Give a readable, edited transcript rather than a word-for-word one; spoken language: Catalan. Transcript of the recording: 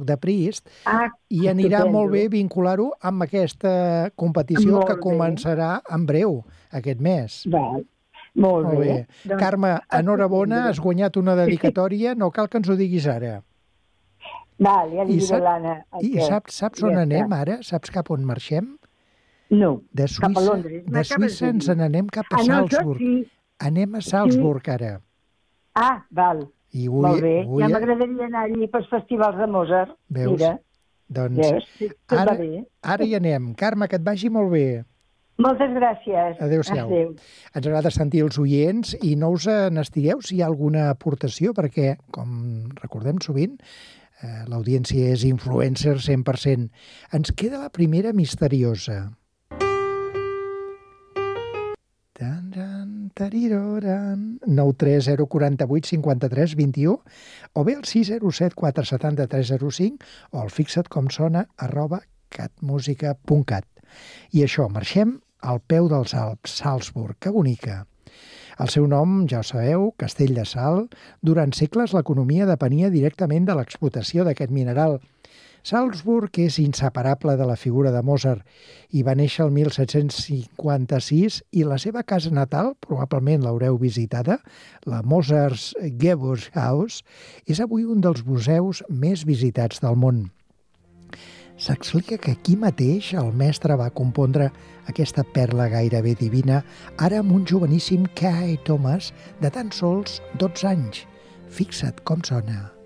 de Priest, Ah, i anirà estupendo. molt bé vincular-ho amb aquesta competició Molt que bé. començarà en breu, aquest mes. Val. Molt Molt bé. Doncs, Carme, enhorabona, estupendo. has guanyat una dedicatòria, no cal que ens ho diguis ara. Val, ja li I diré l'Anna. saps on anem ara? Saps cap on marxem? No, De cap a Suïssa, Londres. de Suïssa ens n'anem cap a això Salzburg. sí. Anem a Salzburg ara. Ah, val. I Molt bé. Ja m'agradaria anar allí pels festivals de Mozart. Veus? Mira. Doncs Tot va bé. ara hi anem. Carme, que et vagi molt bé. Moltes gràcies. Adéu-siau. Adéu. Ens agrada sentir els oients i no us n'estigueu si hi ha alguna aportació, perquè, com recordem sovint, l'audiència és influencer 100%. Ens queda la primera misteriosa. 93048 53 21 o bé el 607 470 305 o el fixa't com sona @catmusica.cat. I això, marxem al peu dels Alps, Salzburg, que bonica. El seu nom, ja ho sabeu, Castell de Sal, durant segles l'economia depenia directament de l'explotació d'aquest mineral. Salzburg és inseparable de la figura de Mozart i va néixer el 1756 i la seva casa natal, probablement l'haureu visitada, la Mozart's Geburtshaus, és avui un dels museus més visitats del món. S'explica que aquí mateix el mestre va compondre aquesta perla gairebé divina, ara amb un joveníssim Kai Thomas de tan sols 12 anys. Fixa't com sona.